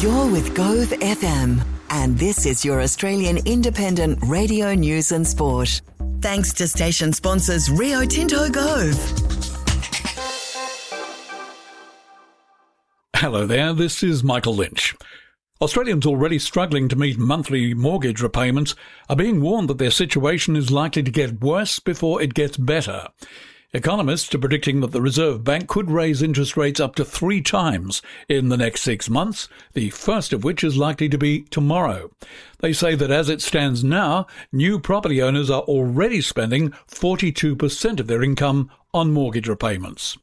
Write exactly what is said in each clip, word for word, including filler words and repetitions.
You're with Gove F M, and this is your Australian independent radio news and sport. Thanks to station sponsors Rio Tinto Gove. Hello there, this is Michael Lynch. Australians already struggling to meet monthly mortgage repayments are being warned that their situation is likely to get worse before it gets better. Economists are predicting that the Reserve Bank could raise interest rates up to three times in the next six months, the first of which is likely to be tomorrow. They say that as it stands now, new property owners are already spending forty-two percent of their income on mortgage repayments.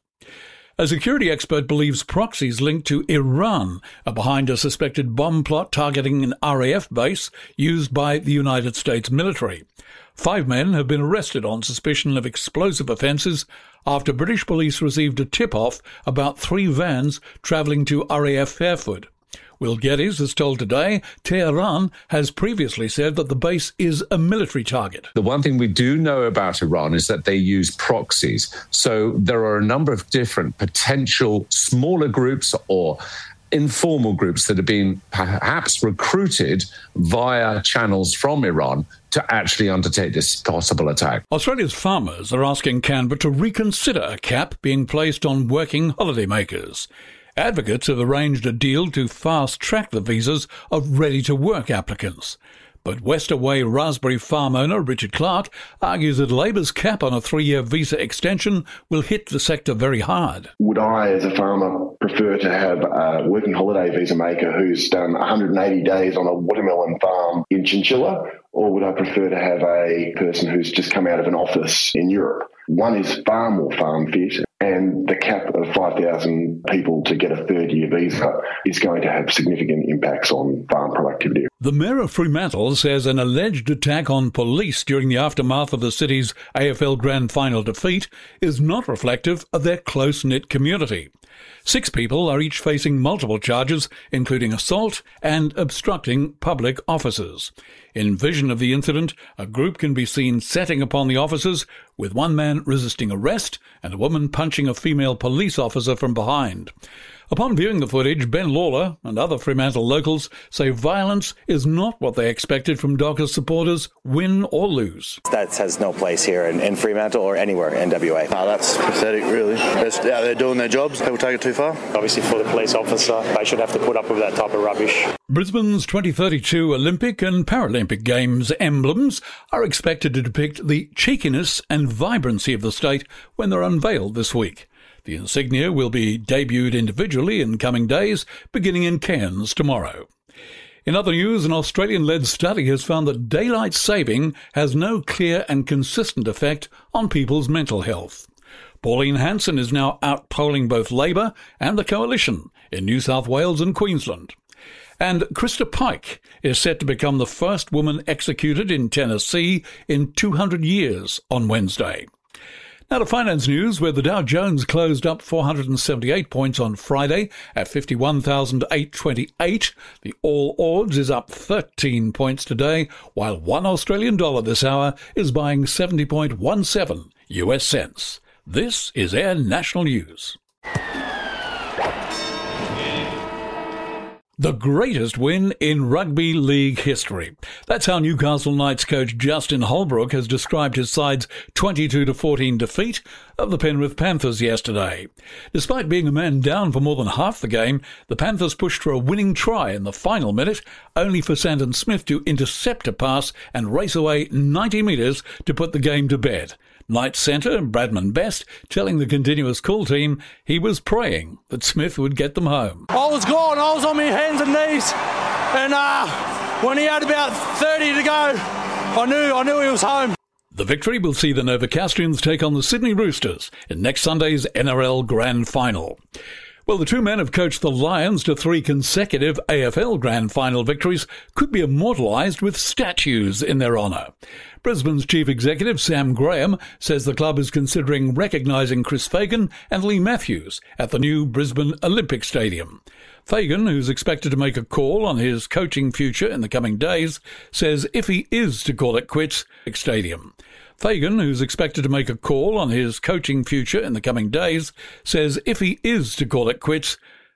A security expert believes proxies linked to Iran are behind a suspected bomb plot targeting an R A F base used by the United States military. Five men have been arrested on suspicion of explosive offences after British police received a tip-off about three vans travelling to R A F Fairford. Will Geddes has told Today Tehran has previously said that the base is a military target. The one thing we do know about Iran is that they use proxies. So there are a number of different potential smaller groups or informal groups that have been perhaps recruited via channels from Iran to actually undertake this possible attack. Australia's farmers are asking Canberra to reconsider a cap being placed on working holidaymakers. Advocates have arranged a deal to fast-track the visas of ready-to-work applicants. But Westaway Raspberry farm owner Richard Clark argues that Labor's cap on a three-year visa extension will hit the sector very hard. Would I, as a farmer, prefer to have a working holiday visa maker who's done one hundred eighty days on a watermelon farm in Chinchilla, or would I prefer to have a person who's just come out of an office in Europe? One is far more farm fit, and the cap of five thousand people to get a third-year visa is going to have significant impacts on farm productivity. The Mayor of Fremantle says an alleged attack on police during the aftermath of the city's A F L Grand Final defeat is not reflective of their close-knit community. Six people are each facing multiple charges, including assault and obstructing public offices. In vision of the incident, a group can be seen setting upon the officers, with one man resisting arrest and a woman punching a female police officer from behind. Upon viewing the footage, Ben Lawler and other Fremantle locals say violence is not what they expected from Dockers supporters, win or lose. That has no place here in, in Fremantle or anywhere in W A. No, that's pathetic, really. They're out there doing their jobs. People take it too far. Obviously, for the police officer, they should have to put up with that type of rubbish. Brisbane's twenty thirty-two Olympic and Paralympic Games emblems are expected to depict the cheekiness and vibrancy of the state when they're unveiled this week. The insignia will be debuted individually in coming days, beginning in Cairns tomorrow. In other news, an Australian-led study has found that daylight saving has no clear and consistent effect on people's mental health. Pauline Hanson is now out-polling both Labor and the Coalition in New South Wales and Queensland. And Krista Pike is set to become the first woman executed in Tennessee in two hundred years on Wednesday. Now to finance news, where the Dow Jones closed up four hundred seventy-eight points on Friday at fifty-one thousand eight hundred twenty-eight. The All Ords is up thirteen points today, while one Australian dollar this hour is buying seventy point one seven U S cents. This is Air National News. The greatest win in rugby league history. That's how Newcastle Knights coach Justin Holbrook has described his side's twenty-two to fourteen defeat of the Penrith Panthers yesterday. Despite being a man down for more than half the game, the Panthers pushed for a winning try in the final minute, only for Sandon Smith to intercept a pass and race away ninety metres to put the game to bed. Knights centre Bradman Best telling the Continuous Call team he was praying that Smith would get them home. I was gone, I was on my hands and knees, and uh, when he had about thirty to go, I knew I knew he was home. The victory will see the Novocastrians take on the Sydney Roosters in next Sunday's N R L Grand Final. Well, the two men have coached the Lions to three consecutive A F L Grand Final victories could be immortalised with statues in their honour. Brisbane's chief executive, Sam Graham, says the club is considering recognising Chris Fagan and Lee Matthews at the new Brisbane Olympic Stadium. Fagan, who's expected to make a call on his coaching future in the coming days, says if he is to call it quits, stadium. Fagan, who's expected to make a call on his coaching future in the coming days, says if he is to call it quits,